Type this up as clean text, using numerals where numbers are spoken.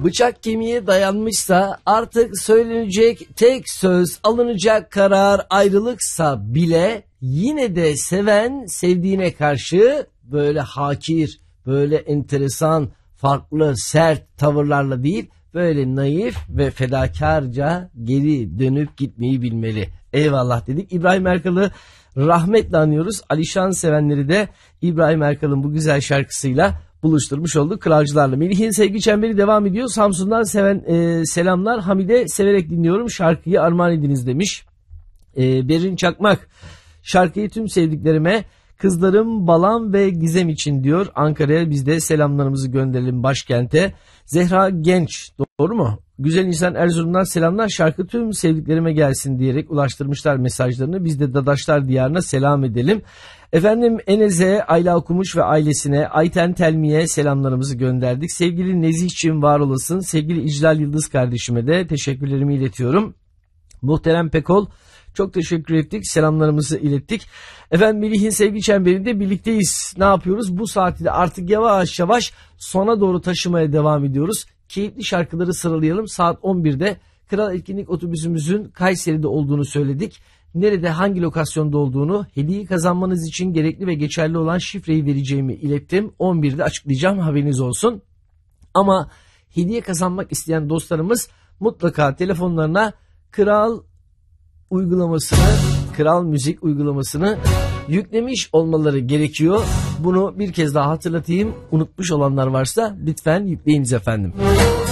Bıçak kemiğe dayanmışsa artık söylenecek tek söz, alınacak karar ayrılıksa bile yine de seven sevdiğine karşı böyle hakir, böyle enteresan, farklı, sert tavırlarla değil, böyle naif ve fedakarca geri dönüp gitmeyi bilmeli. Eyvallah dedik. İbrahim Erkal'ı rahmetle anıyoruz. Alişan sevenleri de İbrahim Erkal'ın bu güzel şarkısıyla buluşturmuş olduk kralcılarla. Melih'in sevgi çemberi devam ediyor. Samsun'dan selamlar. Hamide, severek dinliyorum. Şarkıyı armağan ediniz demiş. Berin Çakmak, şarkıyı tüm sevdiklerime, kızlarım Balam ve Gizem için diyor. Ankara'ya biz de selamlarımızı gönderelim, başkente. Zehra Genç, doğru mu? Güzel insan Erzurum'dan selamlar. Şarkı tüm sevdiklerime gelsin diyerek ulaştırmışlar mesajlarını. Biz de Dadaşlar Diyarı'na selam edelim. Efendim Enez'e, Ayla Okumuş ve ailesine, Ayten Telmi'ye selamlarımızı gönderdik. Sevgili Nezih'ciğim var olasın. Sevgili İclal Yıldız kardeşime de teşekkürlerimi iletiyorum. Muhterem Pekol, çok teşekkür ettik. Selamlarımızı ilettik. Efendim Melih'in sevgi çemberinde birlikteyiz. Ne yapıyoruz? Bu saati de artık yavaş yavaş sona doğru taşımaya devam ediyoruz. Keyifli şarkıları sıralayalım. Saat 11'de Kral Etkinlik otobüsümüzün Kayseri'de olduğunu söyledik. Nerede, hangi lokasyonda olduğunu, hediyeyi kazanmanız için gerekli ve geçerli olan şifreyi vereceğimi ilettim. 11'de açıklayacağım, haberiniz olsun. Ama hediye kazanmak isteyen dostlarımız mutlaka telefonlarına Kral uygulamasını, Kral Müzik uygulamasını yüklemiş olmaları gerekiyor. Bunu bir kez daha hatırlatayım. Unutmuş olanlar varsa lütfen yükleyiniz efendim.